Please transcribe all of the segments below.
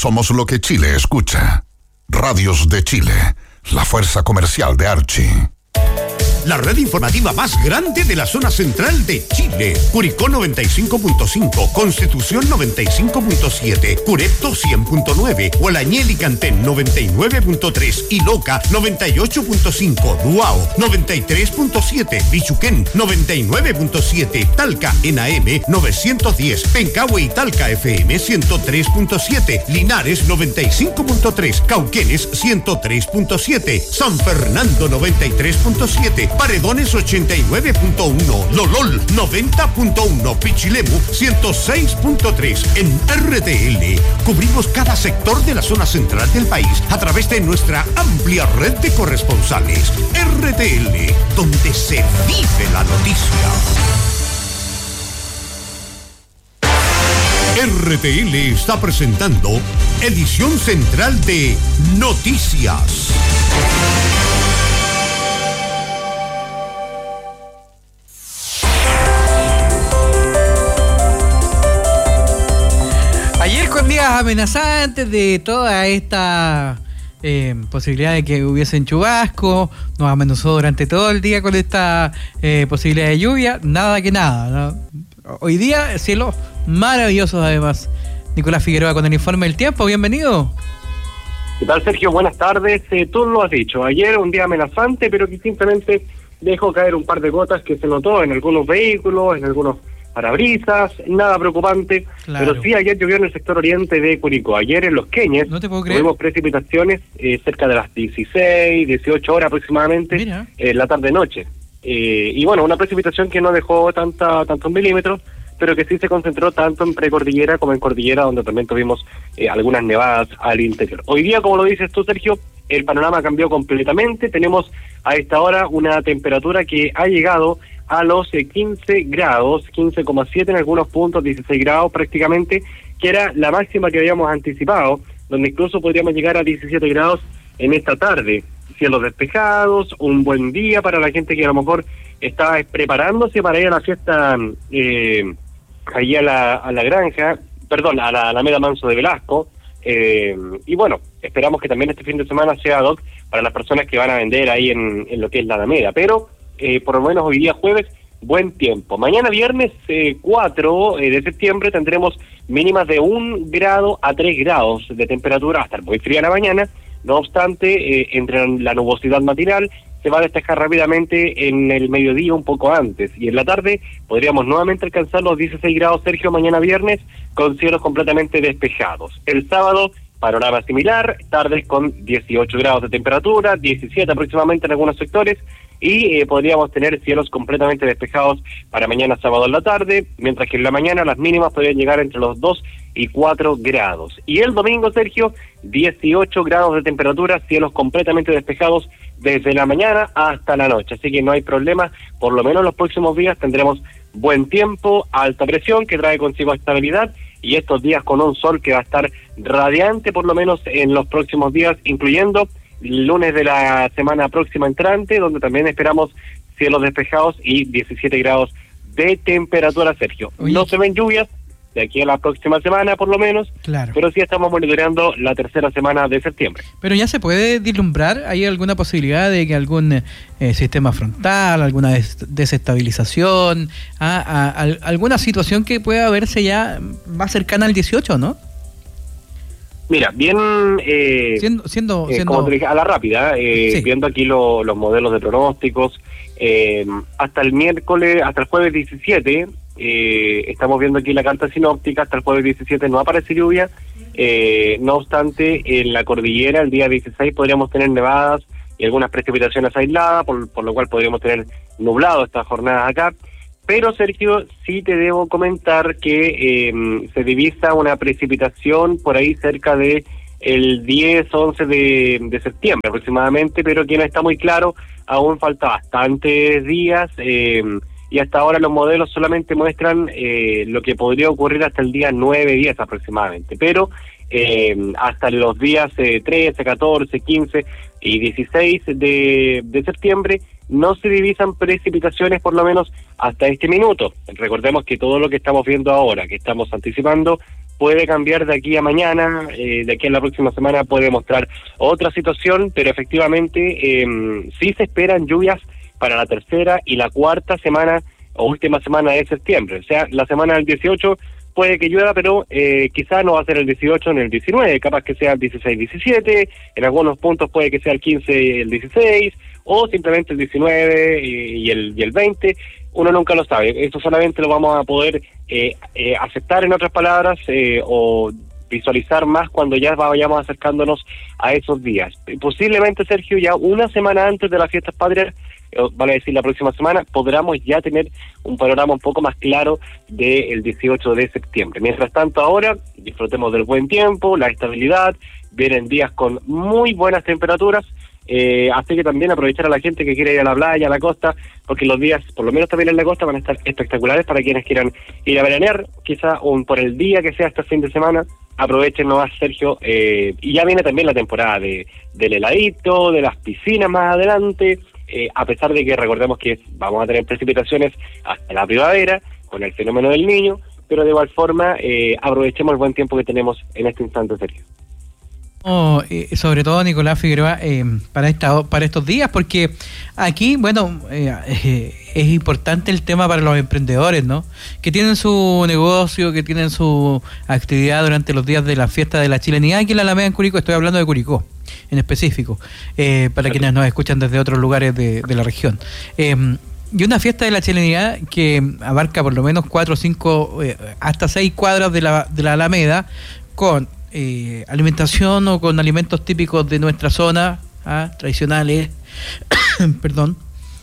Somos lo que Chile escucha. Radios de Chile, la fuerza comercial de Archie. La red informativa más grande de la zona central de Chile. Curicó 95.5, Constitución 95.7, Curepto 100.9, Gualañel y Cantén 99.3 y Loca 98.5, Duao 93.7, Bichuquén 99.7, Talca en AM 910, Pencahue y Talca FM 103.7, Linares 95.3, Cauquenes 103.7, San Fernando 93.7, Paredones 89.1, Lolol 90.1, Pichilemu 106.3. En RTL cubrimos cada sector de la zona central del país a través de nuestra amplia red de corresponsales. RTL, donde se vive la noticia. RTL está presentando edición central de Noticias. Ayer con días amenazantes de toda esta posibilidad de que hubiesen chubasco, nos amenazó durante todo el día con esta posibilidad de lluvia, nada que nada, ¿no? Hoy día cielos maravillosos además. Nicolás Figueroa con el informe del tiempo, bienvenido. ¿Qué tal, Sergio? Buenas tardes. Tú lo has dicho, ayer un día amenazante, pero que simplemente dejó caer un par de gotas que se notó en algunos vehículos, en algunos parabrisas, nada preocupante, claro. Pero sí ayer llovió en el sector oriente de Curicó. Ayer en Los Queñes tuvimos precipitaciones cerca de las 16, 18 horas aproximadamente, la tarde-noche. Y bueno, una precipitación que no dejó tantos milímetros, pero que sí se concentró tanto en precordillera como en cordillera, donde también tuvimos algunas nevadas al interior. Hoy día, como lo dices tú, Sergio, el panorama cambió completamente. Tenemos a esta hora una temperatura que ha llegado a los 15 grados, 15,7 en algunos puntos, 16 grados prácticamente, que era la máxima que habíamos anticipado, donde incluso podríamos llegar a 17 grados en esta tarde. Cielos despejados, un buen día para la gente que a lo mejor estaba preparándose para ir a la fiesta allí a la granja, perdón, a la Alameda Manso de Velasco. Y bueno, esperamos que también este fin de semana sea ad hoc para las personas que van a vender ahí en lo que es la Alameda, pero por lo menos hoy día jueves, buen tiempo. Mañana viernes 4 de septiembre tendremos mínimas de 1 grado a 3 grados de temperatura, va a estar muy fría la mañana. No obstante, entre la nubosidad matinal se va a despejar rápidamente en el mediodía un poco antes, y en la tarde podríamos nuevamente alcanzar los 16 grados, Sergio, mañana viernes, con cielos completamente despejados. El sábado, panorama similar, tardes con 18 grados de temperatura, 17 aproximadamente en algunos sectores, y podríamos tener cielos completamente despejados para mañana sábado en la tarde, mientras que en la mañana las mínimas podrían llegar entre los 2 y 4 grados. Y el domingo, Sergio, 18 grados de temperatura, cielos completamente despejados desde la mañana hasta la noche, así que no hay problema, por lo menos los próximos días tendremos buen tiempo, alta presión que trae consigo estabilidad, y estos días con un sol que va a estar radiante por lo menos en los próximos días, incluyendo el lunes de la semana próxima entrante, donde también esperamos cielos despejados y 17 grados de temperatura, Sergio. Oye, no se ven lluvias de aquí a la próxima semana por lo menos, claro, pero sí estamos monitoreando la tercera semana de septiembre. Pero ya se puede vislumbrar, ¿hay alguna posibilidad de que algún sistema frontal, alguna desestabilización, alguna situación que pueda verse ya más cercana al 18, ¿no? Mira, bien, siendo como te dije, a la rápida, sí, viendo aquí los modelos de pronósticos, hasta el jueves 17, estamos viendo aquí la carta sinóptica, hasta el jueves 17 no aparece lluvia, no obstante, en la cordillera el día 16 podríamos tener nevadas y algunas precipitaciones aisladas, por lo cual podríamos tener nublado estas jornadas acá. Pero, Sergio, sí te debo comentar que se divisa una precipitación por ahí cerca de el 10, 11 de septiembre aproximadamente, pero que no está muy claro, aún falta bastantes días, y hasta ahora los modelos solamente muestran lo que podría ocurrir hasta el día 9, 10 aproximadamente, pero hasta los días 13, 14, 15 y 16 de septiembre no se divisan precipitaciones, por lo menos hasta este minuto. Recordemos que todo lo que estamos viendo ahora, que estamos anticipando, puede cambiar de aquí a mañana, de aquí a la próxima semana puede mostrar otra situación, pero efectivamente sí se esperan lluvias para la tercera y la cuarta semana o última semana de septiembre. O sea, la semana del 18 puede que llueva, pero quizás no va a ser el 18 ni el 19, capaz que sea el 16-17, en algunos puntos puede que sea el 15 y el 16, o simplemente el 19 y el 20, uno nunca lo sabe. Esto solamente lo vamos a poder aceptar, en otras palabras, o visualizar más cuando ya vayamos acercándonos a esos días. Posiblemente, Sergio, ya una semana antes de las fiestas patrias, vale decir la próxima semana, podremos ya tener un panorama un poco más claro del 18 de septiembre. Mientras tanto, ahora disfrutemos del buen tiempo, la estabilidad, vienen días con muy buenas temperaturas, así que también aprovechar a la gente que quiere ir a la playa, a la costa, porque los días, por lo menos también en la costa, van a estar espectaculares para quienes quieran ir a veranear, quizá por el día que sea este fin de semana. Aprovechen nomás, Sergio, y ya viene también la temporada del heladito, de las piscinas más adelante, a pesar de que recordemos que vamos a tener precipitaciones hasta la primavera con el fenómeno del Niño, pero de igual forma aprovechemos el buen tiempo que tenemos en este instante, Sergio. Sobre todo, Nicolás Figueroa, para estos días, porque aquí, bueno, es importante el tema para los emprendedores, ¿no? Que tienen su negocio, que tienen su actividad durante los días de la fiesta de la chilenidad aquí en la Alameda en Curicó. Estoy hablando de Curicó en específico, para quienes nos escuchan desde otros lugares de la región. Y una fiesta de la chilenidad que abarca por lo menos 4, 5, hasta 6 cuadras de la Alameda, con alimentación o con alimentos típicos de nuestra zona, tradicionales, perdón,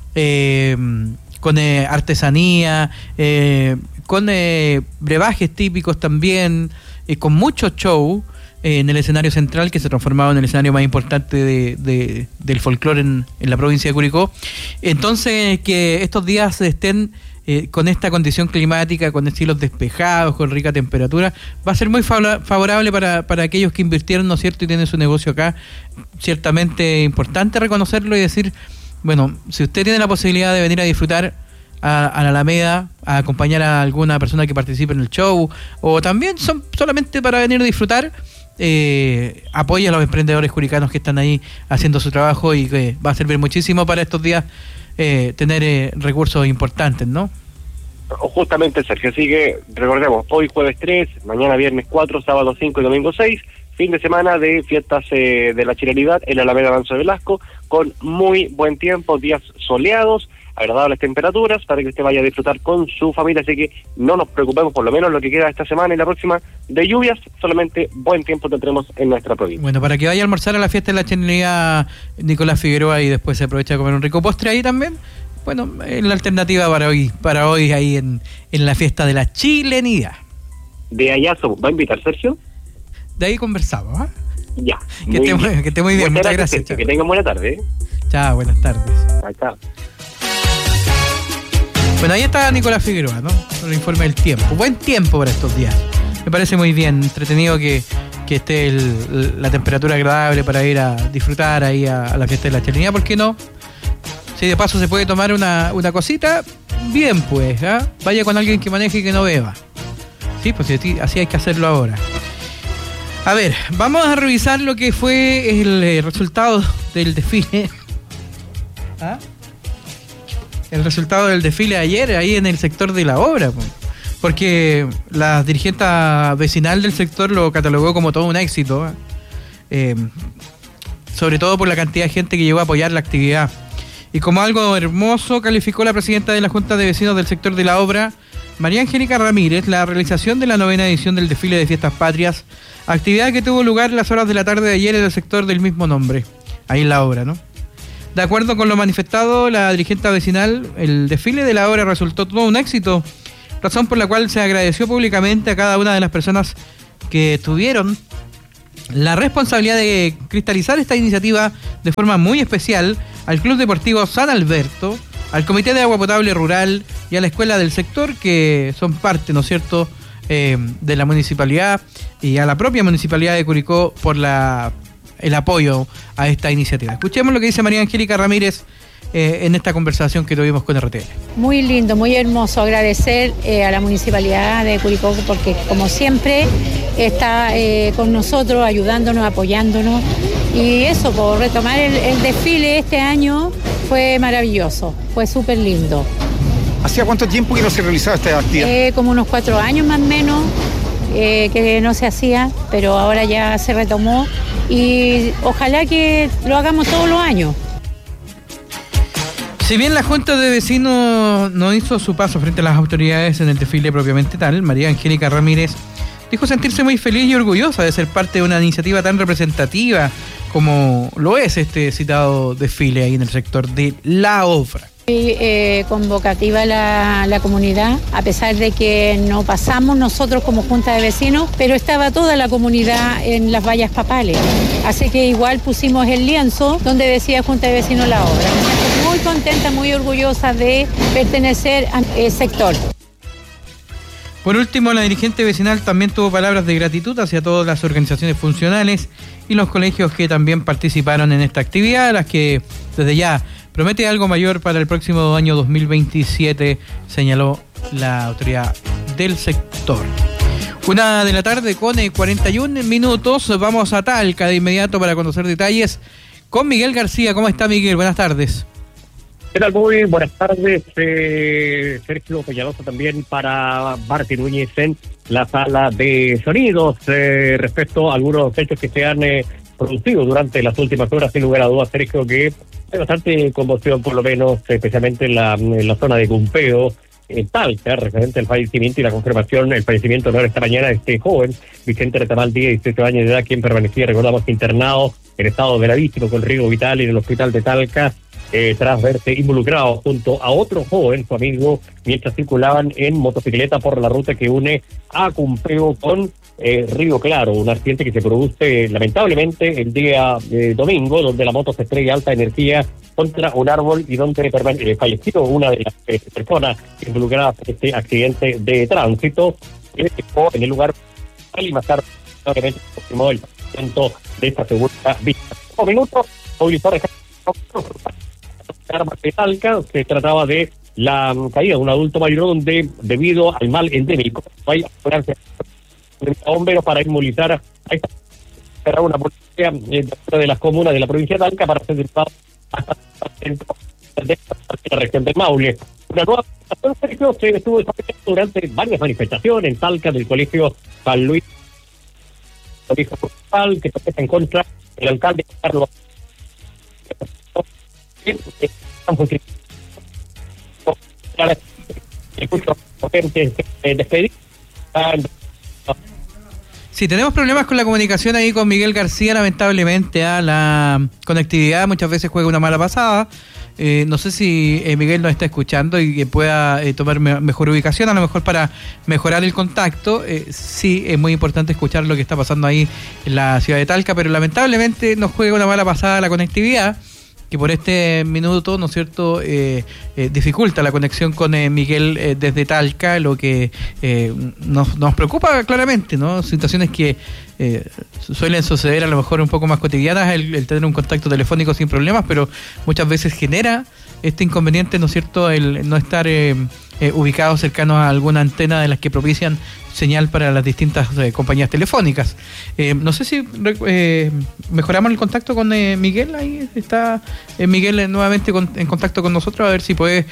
con artesanía, con brebajes típicos también, con mucho show en el escenario central, que se ha transformado en el escenario más importante del folclore en la provincia de Curicó. Entonces, que estos días estén con esta condición climática, con cielos despejados, con rica temperatura, va a ser muy favorable para aquellos que invirtieron, ¿no es cierto?, y tienen su negocio acá. Ciertamente importante reconocerlo y decir, bueno, si usted tiene la posibilidad de venir a disfrutar a la Alameda, a acompañar a alguna persona que participe en el show, o también solamente para venir a disfrutar, apoya a los emprendedores curicanos que están ahí haciendo su trabajo, y que va a servir muchísimo para estos días tener recursos importantes, ¿no? Justamente, Sergio, así que recordemos, hoy jueves 3, mañana viernes 4, sábado 5 y domingo 6, fin de semana de fiestas de la chilenidad en la Alameda Alonso de Velasco, con muy buen tiempo, días soleados, agradables temperaturas, para que usted vaya a disfrutar con su familia, así que no nos preocupemos, por lo menos lo que queda esta semana y la próxima, de lluvias, solamente buen tiempo tendremos en nuestra provincia. Bueno, para que vaya a almorzar a la fiesta de la chilenidad, Nicolás Figueroa, y después se aprovecha a comer un rico postre ahí también, bueno, es la alternativa para hoy ahí en la fiesta de la chilenidad. De allá ¿va a invitar, Sergio? De ahí conversamos, ¿ah? Ya. Que esté muy bien, muchas gracias. Que tengan buena tarde. Chao, buenas tardes. Chao. Bueno, ahí está Nicolás Figueroa, ¿no? Con el informe del tiempo. Buen tiempo para estos días. Me parece muy bien, entretenido que esté la temperatura agradable para ir a disfrutar ahí a la fiesta de la chilenidad. ¿Por qué no? Si de paso se puede tomar una cosita, bien pues, ¿eh? Vaya con alguien que maneje y que no beba. Sí, pues así hay que hacerlo ahora. A ver, vamos a revisar lo que fue el resultado del desfile. ¿Ah? El resultado del desfile de ayer ahí en el sector de la obra, porque la dirigente vecinal del sector lo catalogó como todo un éxito, sobre todo por la cantidad de gente que llegó a apoyar la actividad. Y como algo hermoso calificó la presidenta de la Junta de Vecinos del sector de la obra, María Angélica Ramírez, la realización de la 9ª edición del desfile de Fiestas Patrias, actividad que tuvo lugar en las horas de la tarde de ayer en el sector del mismo nombre, ahí en la obra, ¿no? De acuerdo con lo manifestado, la dirigente vecinal, el desfile de la obra resultó todo un éxito, razón por la cual se agradeció públicamente a cada una de las personas que tuvieron la responsabilidad de cristalizar esta iniciativa de forma muy especial al Club Deportivo San Alberto, al Comité de Agua Potable Rural y a la Escuela del Sector, que son parte, ¿no es cierto?, de la municipalidad, y a la propia municipalidad de Curicó por el apoyo a esta iniciativa. Escuchemos lo que dice María Angélica Ramírez en esta conversación que tuvimos con RTL. Muy lindo, muy hermoso. Agradecer a la municipalidad de Curicó, porque como siempre está con nosotros, ayudándonos, apoyándonos. Y eso, por retomar el desfile este año fue maravilloso, fue súper lindo. ¿Hacía cuánto tiempo que no se realizaba esta actividad? Como unos 4 años más o menos que no se hacía, pero ahora ya se retomó y ojalá que lo hagamos todos los años. Si bien la Junta de Vecinos no hizo su paso frente a las autoridades en el desfile propiamente tal, María Angélica Ramírez dijo sentirse muy feliz y orgullosa de ser parte de una iniciativa tan representativa como lo es este citado desfile ahí en el sector de La Obra. Muy convocativa la comunidad, a pesar de que no pasamos nosotros como Junta de Vecinos, pero estaba toda la comunidad en las vallas papales. Así que igual pusimos el lienzo donde decía Junta de Vecinos La Obra. Muy contenta, muy orgullosa de pertenecer al sector. Por último, la dirigente vecinal también tuvo palabras de gratitud hacia todas las organizaciones funcionales y los colegios que también participaron en esta actividad, a las que desde ya promete algo mayor para el próximo año 2027, señaló la autoridad del sector. 1 de la tarde con 41 minutos. Vamos a Talca de inmediato para conocer detalles con Miguel García. ¿Cómo está, Miguel? Buenas tardes. ¿Qué tal? Muy buenas tardes. Sergio Peñalosa también para Martín Núñez en la sala de sonidos respecto a algunos hechos que se han producido durante las últimas horas. Sin lugar a dudas, Sergio, que hay bastante conmoción, por lo menos, especialmente en la zona de Cumpeo, en Talca, referente al fallecimiento y la confirmación, el fallecimiento de esta mañana de este joven, Vicente Retamal, 18 años de edad, quien permanecía, recordamos, internado en estado gravísimo con riesgo vital en el hospital de Talca, tras verse involucrado junto a otro joven, su amigo, mientras circulaban en motocicleta por la ruta que une a Cumpeo con Río Claro, un accidente que se produce lamentablemente el día domingo, donde la moto se estrella a alta energía contra un árbol y donde falleció una de las personas involucradas en este accidente de tránsito, que dejó en el lugar y más tarde obviamente confirmó el fallecimiento de esta segunda víctima. Un minuto, movilizadores armas de Talca. Se trataba de la caída de un adulto mayor donde, debido al mal endémico, hay bomberos para inmovilizar a esta una policía de las comunas de la provincia de Talca para ser llevado hasta el centro de la región del Maule. Una nueva manifestación se estuvo desarrollando durante varias manifestaciones en Talca del colegio San Luis, colegio municipal, que protesta en contra del alcalde Carlos. Sí, tenemos problemas con la comunicación ahí con Miguel García, lamentablemente. La conectividad muchas veces juega una mala pasada. No sé si Miguel nos está escuchando y que pueda tomar mejor ubicación, a lo mejor para mejorar el contacto. Sí, es muy importante escuchar lo que está pasando ahí en la ciudad de Talca, pero lamentablemente nos juega una mala pasada la conectividad, que por este minuto, ¿no es cierto?, dificulta la conexión con Miguel desde Talca, lo que nos preocupa claramente, ¿no? Situaciones que suelen suceder a lo mejor un poco más cotidianas, el tener un contacto telefónico sin problemas, pero muchas veces genera este inconveniente, ¿no es cierto?, el no estar ubicados cercanos a alguna antena de las que propician señal para las distintas compañías telefónicas. No sé si mejoramos el contacto con Miguel. Ahí está Miguel nuevamente en contacto con nosotros, a ver si puede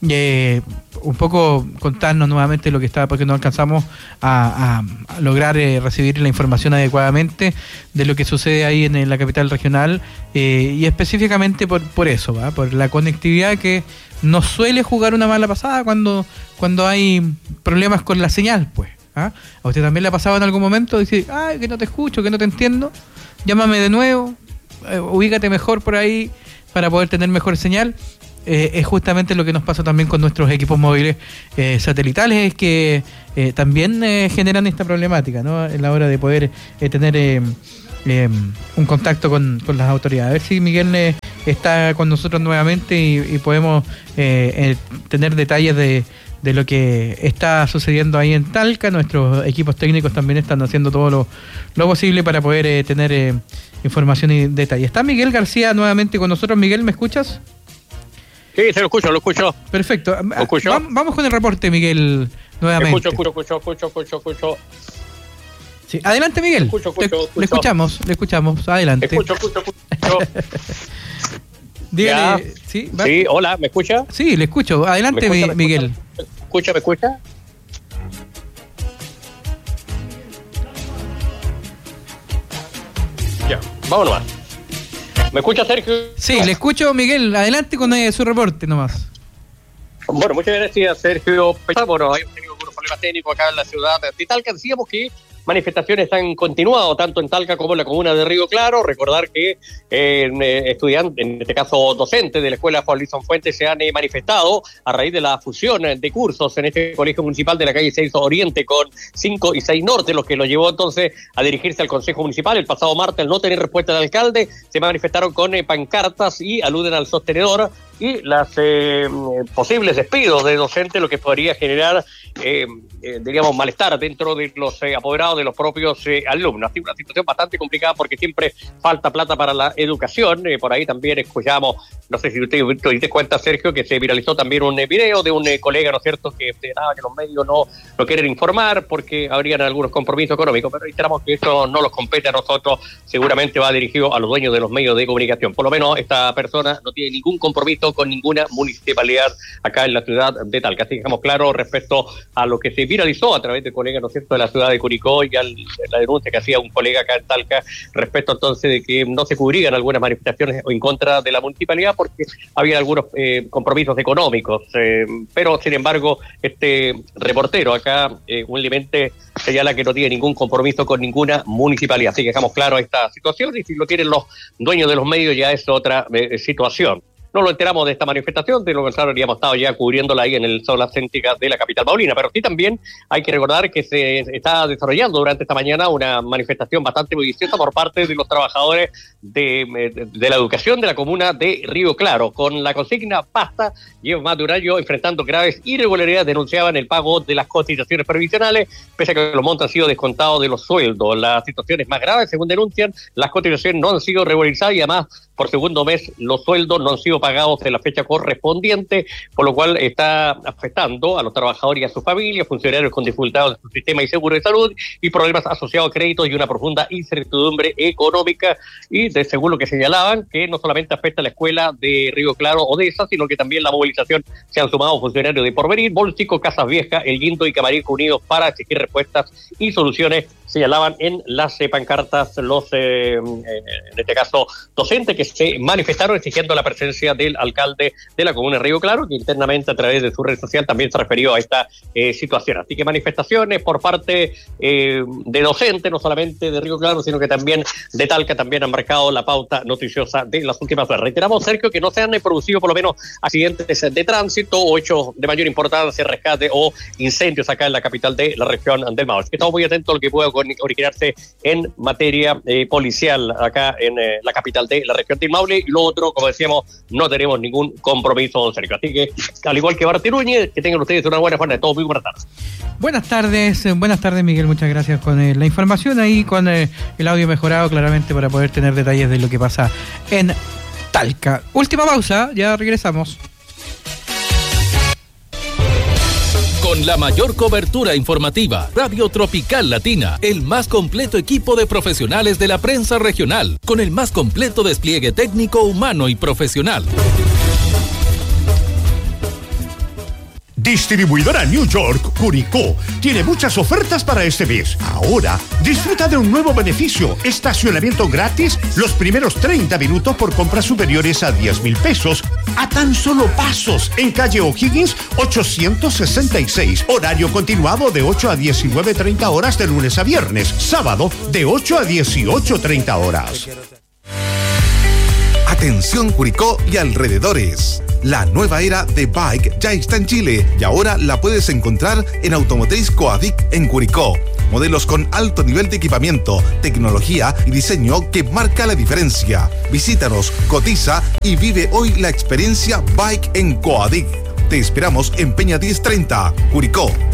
un poco contarnos nuevamente lo que está, porque no alcanzamos a lograr recibir la información adecuadamente de lo que sucede ahí en la capital regional, y específicamente por eso, ¿va? Por la conectividad que nos suele jugar una mala pasada cuando hay problemas con la señal, pues. ¿Ah? ¿A usted también le ha pasado en algún momento? Dice, ay, que no te escucho, que no te entiendo, llámame de nuevo, ubícate mejor por ahí para poder tener mejor señal. Es justamente lo que nos pasa también con nuestros equipos móviles satelitales, es que también generan esta problemática, ¿no?, en la hora de poder tener un contacto con las autoridades. A ver si Miguel está con nosotros nuevamente y podemos tener detalles de lo que está sucediendo ahí en Talca. Nuestros equipos técnicos también están haciendo todo lo posible para poder tener información y detalle. Está Miguel García nuevamente con nosotros. Miguel, ¿me escuchas? Sí, se lo escucho. Perfecto. ¿Lo escucho? Vamos con el reporte, Miguel, nuevamente. Escucho. Sí, adelante, Miguel. Escucho. Le escuchamos. Adelante. Escucho. Dígale. ¿Sí? Sí, hola, ¿me escucha? Sí, le escucho. Adelante, Miguel. ¿Me escucha? Ya, vámonos más. ¿Me escucha, Sergio? Sí, le escucho, Miguel. Adelante con su reporte nomás. Bueno, muchas gracias, Sergio. Bueno, hemos tenido algunos problemas técnicos acá en la ciudad de Talca. Decíamos que manifestaciones han continuado tanto en Talca como en la comuna de Río Claro. Recordar que estudiantes, en este caso docentes de la escuela Juan Luis Sanfuentes, se han manifestado a raíz de la fusión de cursos en este colegio municipal de la calle 6 Oriente con 5 y 6 Norte, lo que lo llevó entonces a dirigirse al Consejo Municipal. El pasado martes, al no tener respuesta del alcalde, se manifestaron con pancartas y aluden al sostenedor y las posibles despidos de docentes, lo que podría generar, diríamos, malestar dentro de los apoderados de los propios alumnos. Así, una situación bastante complicada porque siempre falta plata para la educación. Por ahí también escuchamos, no sé si usted te diste cuenta, Sergio, que se viralizó también un video de un colega, ¿no es cierto?, que esperaba que los medios no quieren informar porque habrían algunos compromisos económicos, pero reiteramos que esto no los compete a nosotros, seguramente va dirigido a los dueños de los medios de comunicación. Por lo menos esta persona no tiene ningún compromiso con ninguna municipalidad acá en la ciudad de Talca. Así que dejamos claro respecto a lo que se viralizó a través de colegas, ¿no es cierto?, de la ciudad de Curicó y a la denuncia que hacía un colega acá en Talca respecto entonces de que no se cubrían algunas manifestaciones en contra de la municipalidad porque había algunos compromisos económicos. Pero, sin embargo, este reportero acá humildemente señala que no tiene ningún compromiso con ninguna municipalidad. Así que dejamos claro esta situación y si lo tienen los dueños de los medios ya es otra situación. No lo enteramos de esta manifestación, de lo contrario habríamos estado ya cubriéndola ahí en el zona céntrica de la capital paulina, pero sí también hay que recordar que se está desarrollando durante esta mañana una manifestación bastante bulliciosa por parte de los trabajadores de la educación de la comuna de Río Claro, con la consigna basta. Llevan más de un año enfrentando graves irregularidades, denunciaban el pago de las cotizaciones previsionales, pese a que los montos han sido descontados de los sueldos. La situación es más grave, según denuncian, las cotizaciones no han sido regularizadas y además por segundo mes los sueldos no han sido pagados en la fecha correspondiente, por lo cual está afectando a los trabajadores y a sus familias, funcionarios con dificultades de su sistema y seguro de salud y problemas asociados a créditos y una profunda incertidumbre económica. Y según lo que señalaban, que no solamente afecta a la escuela de Río Claro Odesa, sino que también la movilización se han sumado funcionarios de Porvenir, Bolsico, Casas Viejas, El Guindo y Camarillo Unidos para exigir respuestas y soluciones, señalaban en las pancartas los, en este caso, docentes que se manifestaron exigiendo la presencia del alcalde de la comuna de Río Claro, que internamente a través de su red social también se refirió a esta situación. Así que manifestaciones por parte de docentes, no solamente de Río Claro, sino que también de Talca, también han marcado la pauta noticiosa de las últimas horas. Reiteramos, Sergio, que no se han producido por lo menos accidentes de tránsito o hechos de mayor importancia, rescate o incendios acá en la capital de la región del Maule. Estamos muy atentos a lo que pueda originarse en materia policial acá en la capital de la región del Maule. Y lo otro, como decíamos, no tenemos ningún compromiso, don Sergio. Así que, al igual que Barty Núñez, que tengan ustedes una buena jornada de todos. Muy buenas tardes. Buenas tardes, Miguel. Muchas gracias con la información ahí, con el audio mejorado claramente para poder tener detalles de lo que pasa en Talca. Última pausa, ya regresamos. Con la mayor cobertura informativa, Radio Tropical Latina, el más completo equipo de profesionales de la prensa regional, con el más completo despliegue técnico, humano y profesional. Distribuidora New York, Curicó, tiene muchas ofertas para este mes. Ahora, disfruta de un nuevo beneficio, estacionamiento gratis los primeros 30 minutos por compras superiores a 10,000 pesos, a tan solo pasos, en calle O'Higgins 866, horario continuado de 8 a 19:30 horas de lunes a viernes, sábado de 8 a 18:30 horas. Atención Curicó y alrededores. La nueva era de Bike ya está en Chile y ahora la puedes encontrar en Automotriz Coadic en Curicó. Modelos con alto nivel de equipamiento, tecnología y diseño que marca la diferencia. Visítanos, cotiza y vive hoy la experiencia Bike en Coadic. Te esperamos en Peña 1030, Curicó.